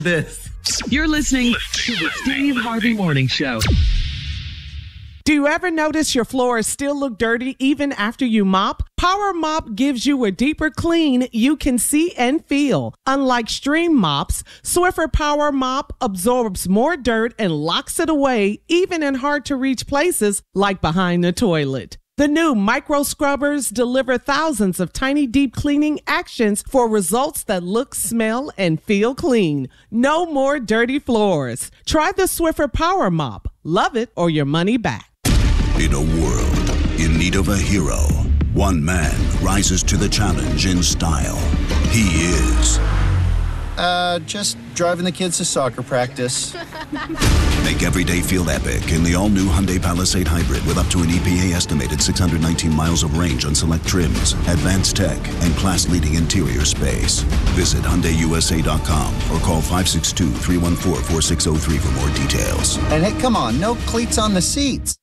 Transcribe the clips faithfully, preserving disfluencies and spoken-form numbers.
This. You're listening to the Steve Harvey Morning Show. Do you ever notice your floors still look dirty even after you mop? Power Mop gives you a deeper clean you can see and feel. Unlike stream mops, Swiffer Power Mop absorbs more dirt and locks it away, even in hard-to-reach places like behind the toilet. The new micro scrubbers deliver thousands of tiny deep cleaning actions for results that look, smell, and feel clean. No more dirty floors. Try the Swiffer Power Mop. Love it or your money back. In a world in need of a hero, one man rises to the challenge in style. He is... Uh, just driving the kids to soccer practice. Make every day feel epic in the all-new Hyundai Palisade Hybrid with up to an E P A estimated six hundred nineteen miles of range on select trims, advanced tech, and class-leading interior space. Visit Hyundai U S A dot com or call five six two, three one four, four six zero three for more details. And hey, come on, no cleats on the seats.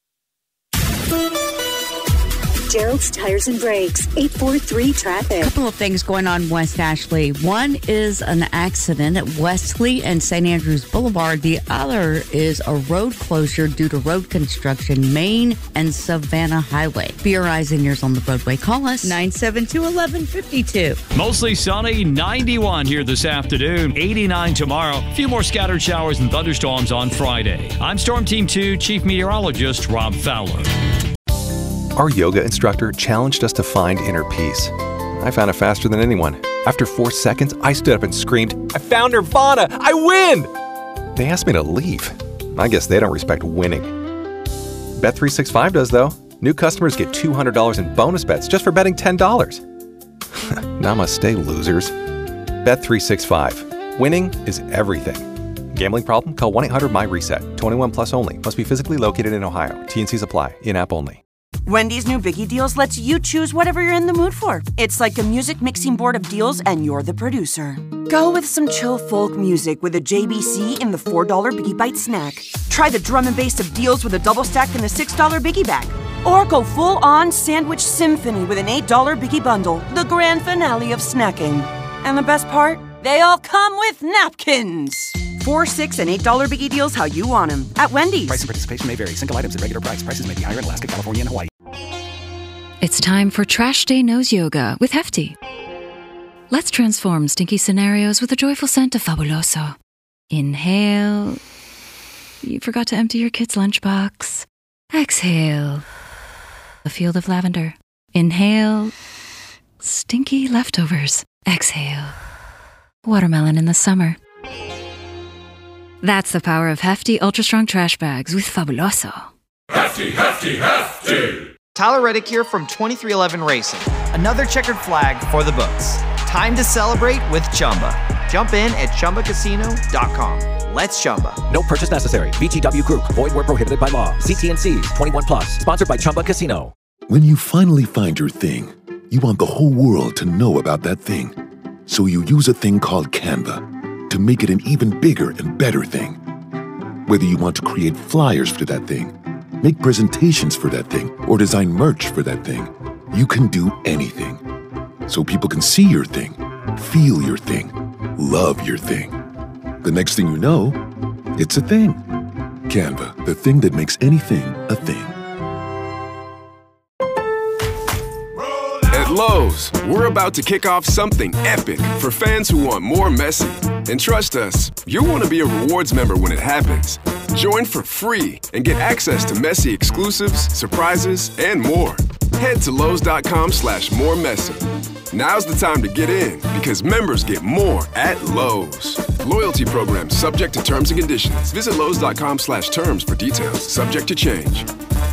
Gerald's Tires and Brakes, eight four three traffic. A couple of things going on West Ashley. One is an accident at Wesley and Saint Andrews Boulevard. The other is a road closure due to road construction, Main and Savannah Highway. Be your eyes and ears on the roadway. Call us nine seven two, one one five two. Mostly sunny, ninety-one here this afternoon, eighty-nine tomorrow. A few more scattered showers and thunderstorms on Friday. I'm Storm Team two Chief Meteorologist Rob Fowler. Our yoga instructor challenged us to find inner peace. I found it faster than anyone. After four seconds, I stood up and screamed, "I found Nirvana! I win!" They asked me to leave. I guess they don't respect winning. Bet three sixty-five does, though. New customers get two hundred dollars in bonus bets just for betting ten dollars. Namaste, losers. Bet three sixty-five. Winning is everything. Gambling problem? Call one eight hundred my reset. twenty-one plus only. Must be physically located in Ohio. T and Cs apply. In-app only. Wendy's new Biggie Deals lets you choose whatever you're in the mood for. It's like a music mixing board of deals, and you're the producer. Go with some chill folk music with a J B C in the four dollar Biggie Bite snack. Try the drum and bass of deals with a double stack in the six dollar Biggie Bag. Or go full-on sandwich symphony with an eight dollar Biggie Bundle, the grand finale of snacking. And the best part? They all come with napkins. Four, six, and eight dollar Biggie Deals how you want them at Wendy's. Price and participation may vary. Single items at regular price. Prices may be higher in Alaska, California, and Hawaii. It's time for Trash Day Nose Yoga with Hefty. Let's transform stinky scenarios with a joyful scent of Fabuloso. Inhale. You forgot to empty your kid's lunchbox. Exhale. A field of lavender. Inhale. Stinky leftovers. Exhale. Watermelon in the summer. That's the power of Hefty Ultra Strong Trash Bags with Fabuloso. Hefty, Hefty, Hefty! Tyler Reddick here from twenty-three eleven Racing. Another checkered flag for the books. Time to celebrate with Chumba. Jump in at Chumba Casino dot com. Let's Chumba. No purchase necessary. V G W Group. Void where prohibited by law. See T and C's. twenty-one plus. Sponsored by Chumba Casino. When you finally find your thing, you want the whole world to know about that thing. So you use a thing called Canva to make it an even bigger and better thing. Whether you want to create flyers for that thing, make presentations for that thing, or design merch for that thing, you can do anything. So people can see your thing, feel your thing, love your thing. The next thing you know, it's a thing. Canva, the thing that makes anything a thing. At Lowe's, we're about to kick off something epic for fans who want more Messi. And trust us, you'll want to be a rewards member when it happens. Join for free and get access to Messi exclusives, surprises, and more. Head to Lowe's.com slash more Messi. Now's the time to get in because members get more at Lowe's. Loyalty program subject to terms and conditions. Visit Lowe's.com slash terms for details. Subject to change.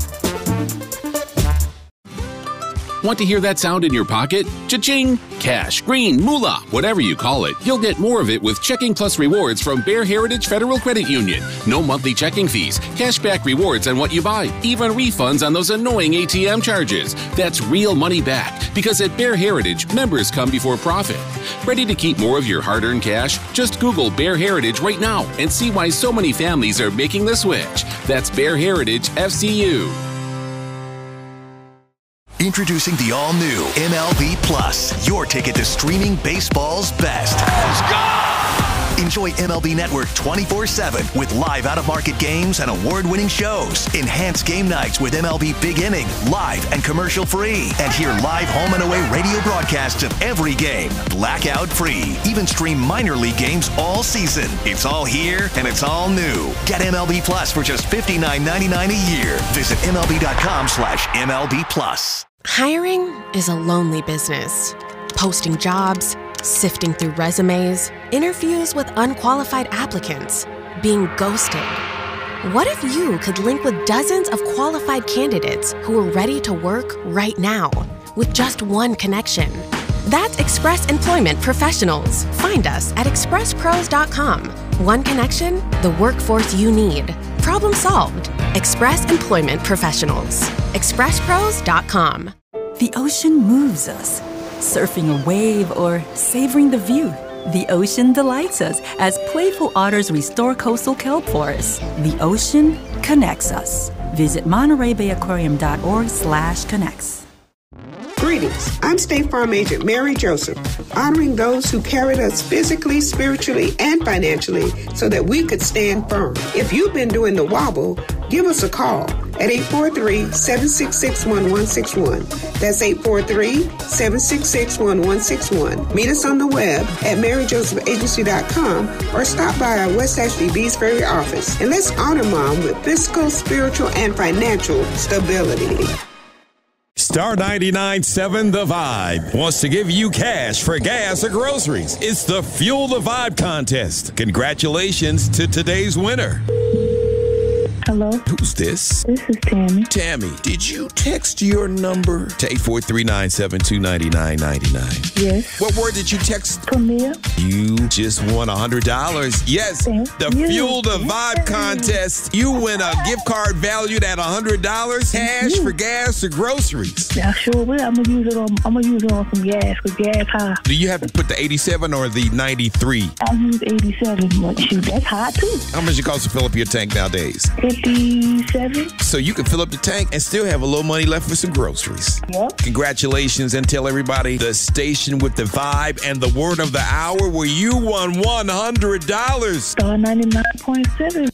Want to hear that sound in your pocket? Cha-ching! Cash, green, moolah, whatever you call it, you'll get more of it with Checking Plus rewards from Bear Heritage Federal Credit Union. No monthly checking fees, cashback rewards on what you buy, even refunds on those annoying A T M charges. That's real money back, because at Bear Heritage, members come before profit. Ready to keep more of your hard-earned cash? Just Google Bear Heritage right now and see why so many families are making the switch. That's Bear Heritage F C U. Introducing the all-new M L B Plus, your ticket to streaming baseball's best. Enjoy M L B Network twenty-four seven with live out-of-market games and award-winning shows. Enhance game nights with M L B Big Inning, live and commercial-free. And hear live home and away radio broadcasts of every game, blackout-free. Even stream minor league games all season. It's all here, and it's all new. Get M L B Plus for just fifty-nine ninety-nine a year. Visit MLB.com slash MLB Plus. Hiring is a lonely business. Posting jobs, sifting through resumes, interviews with unqualified applicants, being ghosted. What if you could link with dozens of qualified candidates who are ready to work right now with just one connection? That's Express Employment Professionals. Find us at express pros dot com. One connection, the workforce you need. Problem solved. Express Employment Professionals. express pros dot com. The ocean moves us. Surfing a wave or savoring the view. The ocean delights us as playful otters restore coastal kelp forests. The ocean connects us. Visit Monterey Bay Aquarium dot org slash connects. Greetings. I'm State Farm Agent Mary Joseph, honoring those who carried us physically, spiritually, and financially so that we could stand firm. If you've been doing the wobble, give us a call at eight four three, seven six six, one one six one. That's eight four three, seven six six, one one six one. Meet us on the web at mary joseph agency dot com or stop by our West Ashley Bees Ferry office. And let's honor Mom with physical, spiritual, and financial stability. Star ninety-nine point seven The Vibe wants to give you cash for gas or groceries. It's the Fuel the Vibe contest. Congratulations to today's winner. Hello? Who's this? This is Tammy. Tammy, did you text your number to eight four three, nine seven two, nine nine nine nine? Yes. What word did you text? Camille. You just won one hundred dollars. Yes, Thank the you. Fuel the Vibe contest. You win a gift card valued at one hundred dollars cash for gas or groceries. Yeah, sure will. I'm gonna use it on. I'm gonna use it on some gas because gas high. Do you have to put the eighty-seven or the ninety-three? I use eighty-seven, but shoot, that's high too. How much it costs to fill up your tank nowadays? fifty-seven. So you can fill up the tank and still have a little money left for some groceries. Yep. Congratulations, and tell everybody the station with the vibe and the word of the hour where you won one hundred dollars. Star ninety-nine point seven.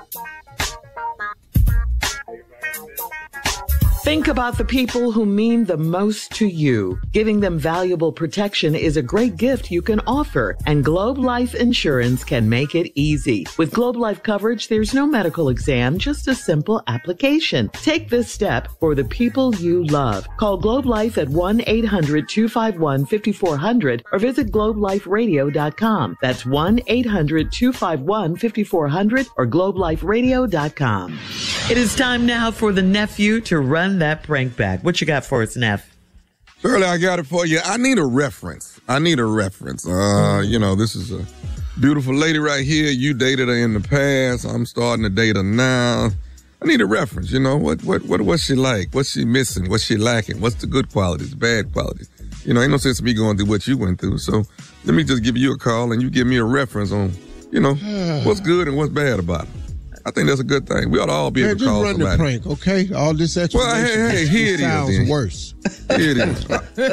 Think about the people who mean the most to you. Giving them valuable protection is a great gift you can offer, and Globe Life Insurance can make it easy. With Globe Life coverage, there's no medical exam, just a simple application. Take this step for the people you love. Call Globe Life at one eight hundred, two five one, five four zero zero or visit globe life radio dot com. That's one eight hundred, two five one, five four zero zero or globe life radio dot com. It is time now for the nephew to run that prank back. What you got for us, Neff? Shirley, I got it for you. I need a reference. I need a reference. Uh, you know, this is a beautiful lady right here. You dated her in the past. I'm starting to date her now. I need a reference. You know, what, what, what, what's she like? What's she missing? What's she lacking? What's the good qualities, bad qualities? You know, ain't no sense in me going through what you went through. So let me just give you a call and you give me a reference on, you know, what's good and what's bad about it. I think that's a good thing. We ought to all be Man, able to call somebody. Just run the prank, okay? All this explanation well, hey, hey, here it sounds is, then. worse. Here it is.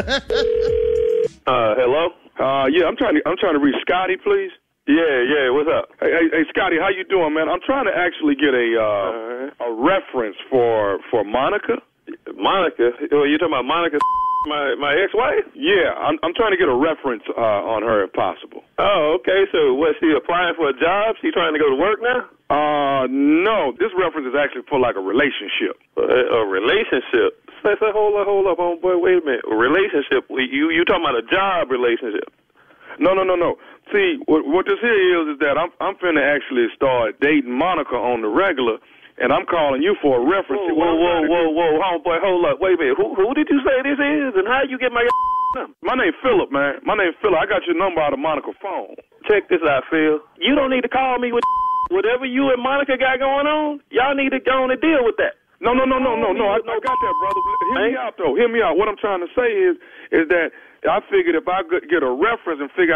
Uh, hello? Uh, yeah, I'm trying to, I'm trying to reach Scotty, please. Yeah, yeah, what's up? Hey, hey, hey, Scotty, how you doing, man? I'm trying to actually get a, uh, a reference for, for Monica. Monica? Oh, you talking about Monica, my, my ex-wife? Yeah, I'm, I'm trying to get a reference, uh, on her if possible. Oh, okay. So what, she applying for a job? She trying to go to work now? Uh, no. This reference is actually for like a relationship. A, a relationship? Say, say, hold up, hold up, homeboy. Wait a minute. A relationship? You, you talking about a job relationship? No, no, no, no. See, what, what this here is is that I'm, I'm finna actually start dating Monica on the regular, and I'm calling you for a reference. Whoa, whoa, whoa, whoa, whoa, homeboy, hold up. Wait a minute. Who, who did you say this is, and how you get my number? My name's Phillip, man. My name's Phillip. I got your number out of Monica's phone. Check this out, Phil. You don't need to call me with whatever you and Monica got going on. Y'all need to go on and deal with that. No, no, no, no, no, no. I, I got that, brother. Hear me out, though. Hear me out. What I'm trying to say is, is that I figured if I could get a reference and figure out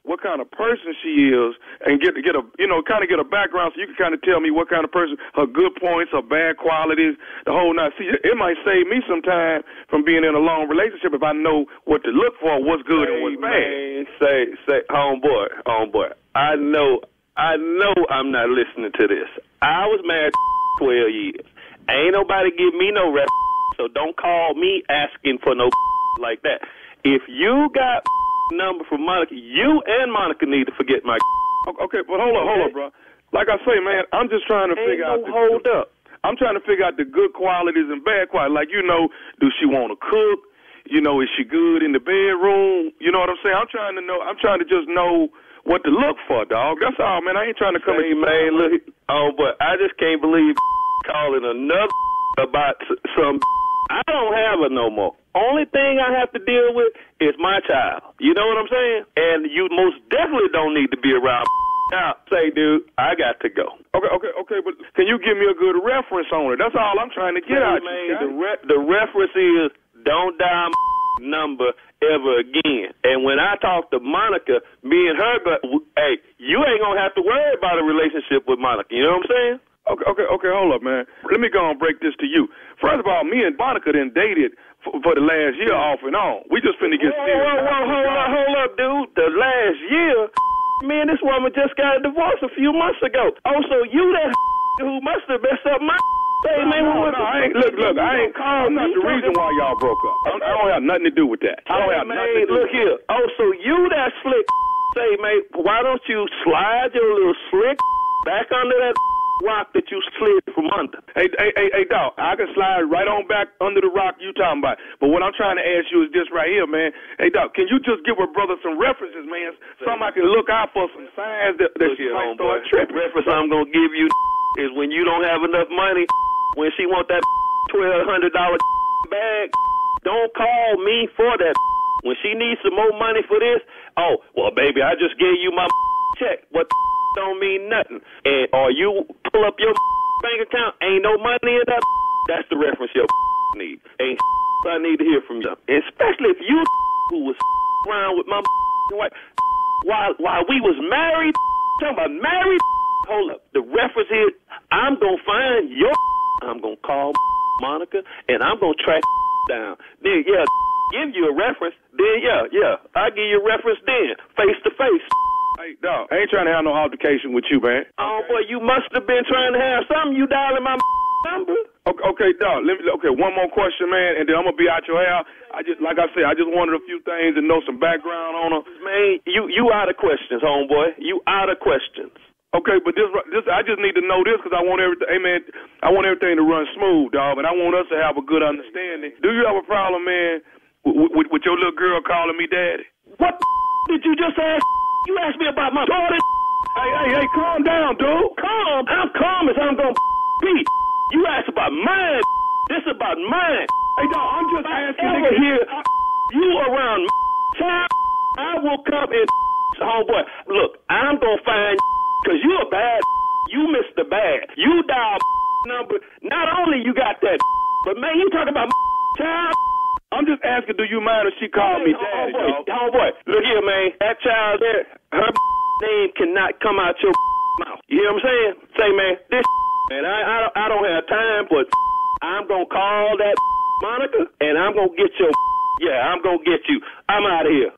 what kind of person she is and get get a you know kind of get a background so you can kind of tell me what kind of person, her good points, her bad qualities, the whole nine. See, it might save me some time from being in a long relationship if I know what to look for, what's good say, and what's bad. Man, say, say, homeboy, homeboy, I know, I know I'm not listening to this. I was married twelve years. Ain't nobody give me no rap, so don't call me asking for no like that. If you got number from Monica, you and Monica need to forget my. Okay, but hold up, hold up, bro. Like I say, man, I'm just trying to Ain't figure no out. The, hold up. I'm trying to figure out the good qualities and bad qualities. Like, you know, do she want to cook? You know, is she good in the bedroom? You know what I'm saying? I'm trying to know. I'm trying to just know what to look for, dog. That's all, man. I ain't trying to come. Hey, man, look. Oh, but I just can't believe calling another about some. I don't have her no more. Only thing I have to deal with is my child. You know what I'm saying? And you most definitely don't need to be around. Now, say, dude, I got to go. Okay, okay, okay, but can you give me a good reference on it? That's all I'm trying to get hey, out man, you. The, re- the reference is don't dial number ever again. And when I talk to Monica, me and her, but hey, you ain't going to have to worry about a relationship with Monica. You know what I'm saying? Okay, okay, okay, hold up, man. Let me go and break this to you. First of all, me and Monica done dated for, for the last year off and on. We just finna get whoa, serious. Whoa, whoa, hold up, hold up, dude. The last year, me and this woman just got a divorce a few months ago. Oh, so you that who must have messed up my hey, no, man, no, no, I ain't, look, look, I ain't, I'm not the reason why y'all broke up. I don't, I don't have nothing to do with that. I don't hey, have man, nothing to do look with here. Oh, so you that slick say, mate, why don't you slide your little slick back under that rock that you slid from under? Hey, hey, hey, hey, dog, I can slide right on back under the rock you talking about. But what I'm trying to ask you is this right here, man. Hey, dog, can you just give a brother some references, man? Something I can look out for, some signs that, that she might start tripping. The reference I'm going to give you is when you don't have enough money, when she want that twelve hundred dollars bag, don't call me for that. When she needs some more money for this, oh, well, baby, I just gave you my check. What don't mean nothing. And or you pull up your bank account, ain't no money in that. That's the reference your need. Ain't I need to hear from you. Especially if you who was around with my wife while while we was married. Talking about married. Hold up. The reference is I'm gonna find your. I'm gonna call Monica and I'm gonna track down. Then yeah, give you a reference. Then yeah, yeah, I give you a reference. Then face to face. Hey, dog, I ain't trying to have no altercation with you, man. Oh, boy, you must have been trying to have something. You dialing my number. Okay, okay, dog. Let me. Okay, one more question, man, and then I'm gonna be out your hair. I just, like I said, I just wanted a few things and know some background on her. Man, you you out of questions, homeboy. You out of questions. Okay, but this, this, I just need to know this because I want everything. Hey, man, I want everything to run smooth, dog, and I want us to have a good understanding. Do you have a problem, man, with, with, with your little girl calling me daddy? What did you just ask? You asked me about my daughter. Hey, hey, hey, calm down, dude. Calm. I'm calm as I'm gonna be. You asked about mine. This about mine. Hey, dog, I'm just asking. Over here, you around child, I will come and homeboy. Look, I'm gonna find because you a bad. You missed the bad. You dial number. Not only you got that, but man, you talking about child. I'm just asking, do you mind if she called hey, me daddy, homeboy, dog? Homeboy, look here, man. That child there, her name cannot come out your mouth. You hear what I'm saying? Say, man, this man, I, I, don't, I don't have time, but I'm going to call that Monica, and I'm going to get your yeah, I'm going to get you. I'm out of here.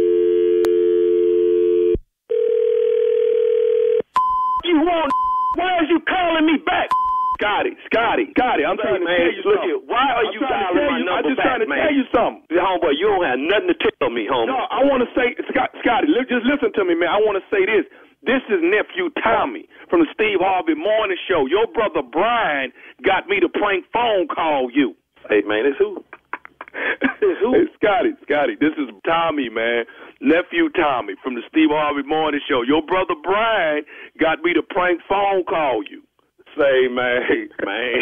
You want why is you calling me back? Scotty, Scotty, Scotty, I'm trying to man, tell you look something. Here, why are I'm you dialing my you, number I'm just back, trying to man? tell you something. Homeboy, you don't have nothing to tell me, homie. No, I want to say, Scott, Scotty, li- just listen to me, man. I want to say this. This is nephew Tommy from the Steve Harvey Morning Show. Your brother Brian got me to prank phone call you. Hey, man, it's who? It's who? Hey, Scotty, Scotty, this is Tommy, man. Nephew Tommy from the Steve Harvey Morning Show. Your brother Brian got me to prank phone call you. Say, man, man.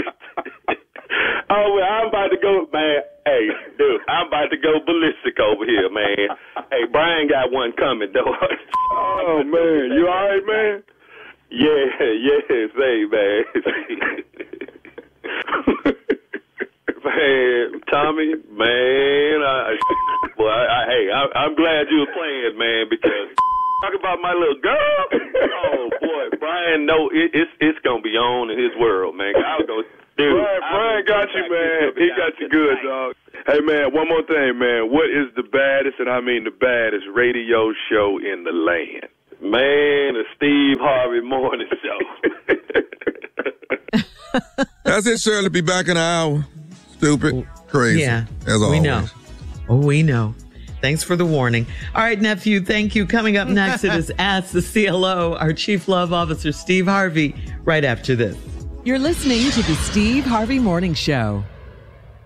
Oh, well, I'm about to go, man. Hey, dude, I'm about to go ballistic over here, man. Hey, Brian got one coming, though. Oh, man. You all right, man? Yeah, yeah, say, man. Man, Tommy, man, I... Well, I, I, hey, I, I'm glad you were playing, man, because talk about my little girl. Oh boy, Brian, no, it, it's it's gonna be on in his world, man. I'll go. Dude, Brian, Brian got you, man. He got you good, dog. Hey, man, one more thing, man. What is the baddest, and I mean the baddest, radio show in the land? Man, the Steve Harvey Morning Show. That's it, Shirley. Be back in an hour. Stupid. Crazy. Yeah, as always. We know. Oh, we know. Thanks for the warning. All right, nephew, thank you. Coming up next, it is Ask the C L O, our Chief Love Officer, Steve Harvey, right after this. You're listening to the Steve Harvey Morning Show.